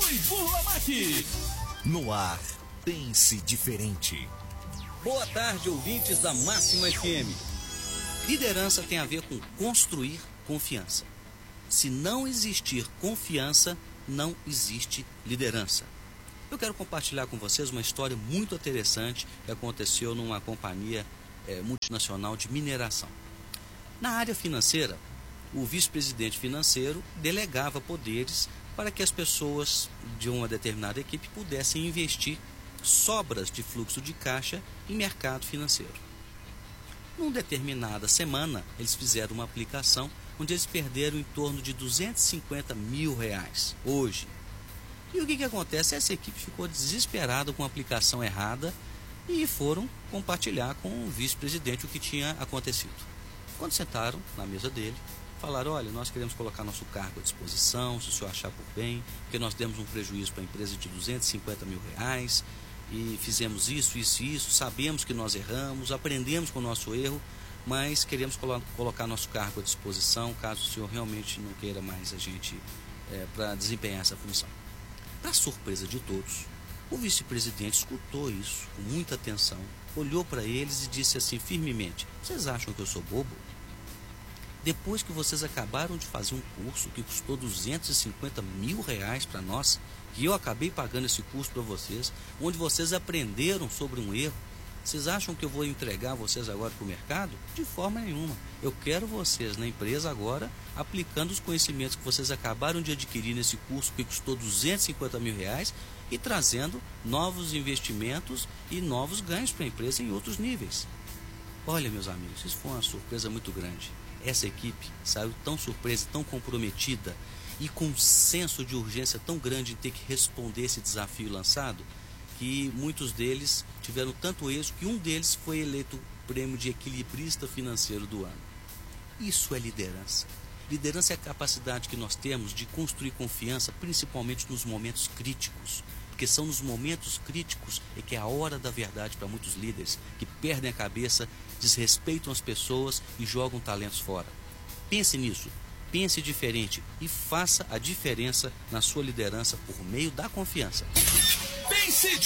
Rui Burlamac. No ar, pense diferente. Boa tarde, ouvintes da Máxima FM. Liderança tem a ver com construir confiança. Se não existir confiança, não existe liderança. Eu quero compartilhar com vocês uma história muito interessante que aconteceu numa companhia multinacional de mineração. Na área financeira, o vice-presidente financeiro delegava poderes para que as pessoas de uma determinada equipe pudessem investir sobras de fluxo de caixa em mercado financeiro. Numa determinada semana, eles fizeram uma aplicação onde eles perderam em torno de R$250 mil hoje. E o que acontece? Essa equipe ficou desesperada com a aplicação errada e foram compartilhar com o vice-presidente o que tinha acontecido. Quando sentaram na mesa dele, falaram: olha, nós queremos colocar nosso cargo à disposição, se o senhor achar por bem, porque nós demos um prejuízo para a empresa de R$250 mil e fizemos isso, sabemos que nós erramos, aprendemos com o nosso erro, mas queremos colocar nosso cargo à disposição, caso o senhor realmente não queira mais a gente para desempenhar essa função. Para surpresa de todos, o vice-presidente escutou isso com muita atenção, olhou para eles e disse assim firmemente: vocês acham que eu sou bobo? Depois que vocês acabaram de fazer um curso que custou R$250 mil para nós, que eu acabei pagando esse curso para vocês, onde vocês aprenderam sobre um erro, vocês acham que eu vou entregar vocês agora para o mercado? De forma nenhuma. Eu quero vocês na empresa agora aplicando os conhecimentos que vocês acabaram de adquirir nesse curso que custou R$250 mil e trazendo novos investimentos e novos ganhos para a empresa em outros níveis. Olha, meus amigos, isso foi uma surpresa muito grande. Essa equipe saiu tão surpresa, tão comprometida e com um senso de urgência tão grande em ter que responder esse desafio lançado, que muitos deles tiveram tanto êxito que um deles foi eleito o prêmio de equilibrista financeiro do ano. Isso é liderança. Liderança é a capacidade que nós temos de construir confiança, principalmente nos momentos críticos. Porque são nos momentos críticos que é a hora da verdade para muitos líderes que perdem a cabeça, desrespeitam as pessoas e jogam talentos fora. Pense nisso, pense diferente e faça a diferença na sua liderança por meio da confiança. Pense